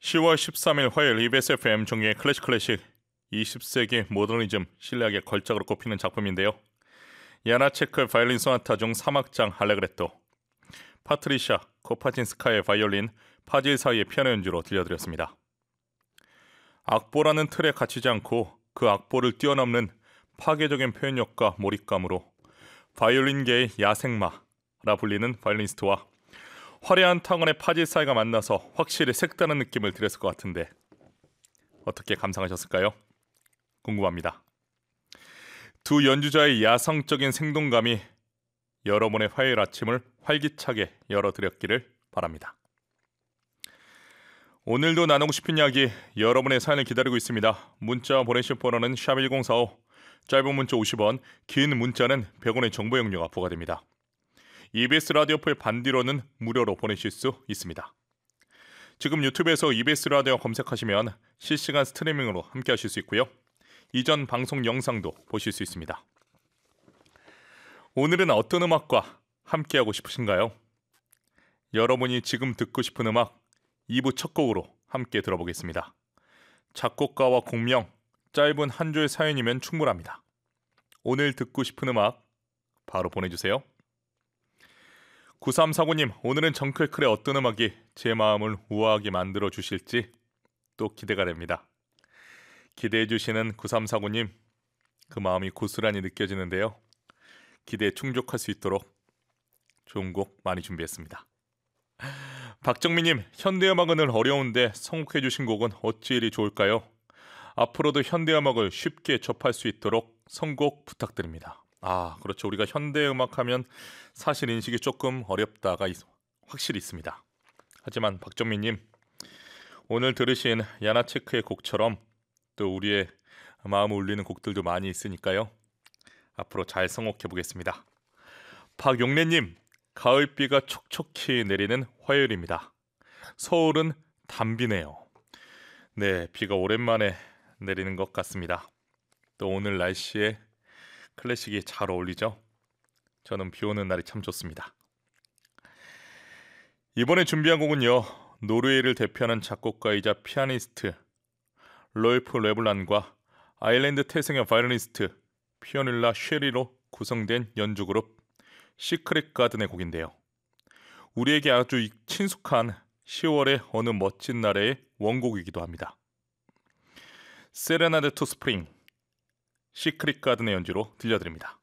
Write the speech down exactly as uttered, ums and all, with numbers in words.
시월 십삼일 화요일 이비에스 에프엠 종의 클래식 클래식 이십 세기 모더니즘 신뢰하게 걸작으로 꼽히는 작품인데요. 야나체크 바이올린 소나타 중 삼 악장 알레그레토, 파트리샤 코파친스카의 바이올린, 파질 사이의 피아노 연주로 들려드렸습니다. 악보라는 틀에 갇히지 않고 그 악보를 뛰어넘는 파괴적인 표현력과 몰입감으로 바이올린계의 야생마라 불리는 바이올리니스트와 화려한 타건의 파질 사이가 만나서 확실히 색다른 느낌을 드렸을 것 같은데 어떻게 감상하셨을까요? 궁금합니다. 두 연주자의 야성적인 생동감이 여러분의 화요일 아침을 활기차게 열어드렸기를 바랍니다. 오늘도 나누고 싶은 이야기 여러분의 사연을 기다리고 있습니다. 문자 보내실 번호는 샵 일공사오, 짧은 문자 오십 원, 긴 문자는 백 원의 정보 용료가 부과됩니다. 이비에스 라디오풀 반디로는 무료로 보내실 수 있습니다. 지금 유튜브에서 이비에스 라디오 검색하시면 실시간 스트리밍으로 함께 하실 수 있고요. 이전 방송 영상도 보실 수 있습니다. 오늘은 어떤 음악과 함께하고 싶으신가요? 여러분이 지금 듣고 싶은 음악 이 부 첫 곡으로 함께 들어보겠습니다. 작곡가와 공명, 짧은 한 줄의 사연이면 충분합니다. 오늘 듣고 싶은 음악 바로 보내주세요. 구삼사구님, 오늘은 정클클의 어떤 음악이 제 마음을 우아하게 만들어 주실지 또 기대가 됩니다. 기대해 주시는 구삼사구님, 그 마음이 고스란히 느껴지는데요. 기대에 충족할 수 있도록 좋은 곡 많이 준비했습니다. 박정민님, 현대음악은 늘 어려운데 선곡해 주신 곡은 어찌 이리 좋을까요? 앞으로도 현대음악을 쉽게 접할 수 있도록 선곡 부탁드립니다. 아, 그렇죠. 우리가 현대음악 하면 사실 인식이 조금 어렵다가 확실히 있습니다. 하지만 박정민님, 오늘 들으신 야나체크의 곡처럼 또 우리의 마음을 울리는 곡들도 많이 있으니까요. 앞으로 잘 선곡해 보겠습니다. 박용래님, 가을비가 촉촉히 내리는 화요일입니다. 서울은 단비네요. 네, 비가 오랜만에 내리는 것 같습니다. 또 오늘 날씨에 클래식이 잘 어울리죠? 저는 비 오는 날이 참 좋습니다. 이번에 준비한 곡은요, 노르웨이를 대표하는 작곡가이자 피아니스트 롤프 레블란과 아일랜드 태생의 바이올리니스트 피오닐라 쉐리로 구성된 연주그룹 시크릿 가든의 곡인데요. 우리에게 아주 친숙한 시월의 어느 멋진 날의 원곡이기도 합니다. 세레나데 투 스프링, 시크릿 가든의 연주로 들려드립니다.